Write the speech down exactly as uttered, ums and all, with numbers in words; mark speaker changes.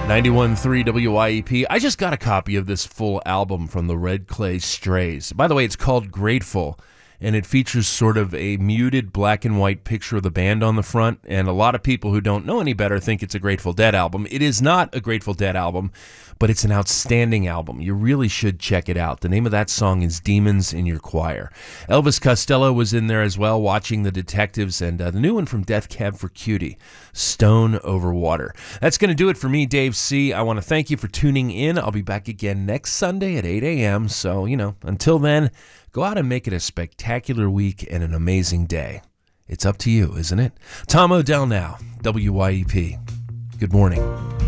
Speaker 1: ninety-one point three W Y E P. I just got a copy of this full album from the Red Clay Strays. By the way, it's called Grateful, and it features sort of a muted black and white picture of the band on the front, and a lot of people who don't know any better think it's a Grateful Dead album. It is not a Grateful Dead album, but it's an outstanding album. You really should check it out. The name of that song is Demons in Your Choir. Elvis Costello was in there as well, watching The Detectives, and uh, the new one from Death Cab for Cutie, Stone Over Water. That's going to do it for me, Dave C. I want to thank you for tuning in. I'll be back again next Sunday at eight a.m., so, you know, until then, go out and make it a spectacular week and an amazing day. It's up to you, isn't it? Tom O'Dell now, W Y E P. Good morning.